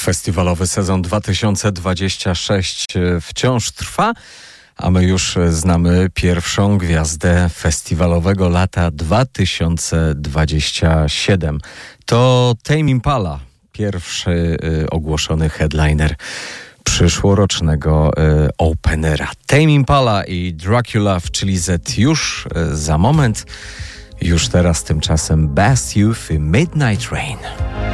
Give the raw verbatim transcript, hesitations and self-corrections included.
Festiwalowy sezon dwa tysiące dwudziesty szósty wciąż trwa, a my już znamy pierwszą gwiazdę festiwalowego lata dwa tysiące dwudziestego siódmego. To Tame Impala, pierwszy y, ogłoszony headliner przyszłorocznego y, openera. Tame Impala i Dracula w Chili Z już y, za moment. Już teraz tymczasem Bass Youth i Midnight Rain.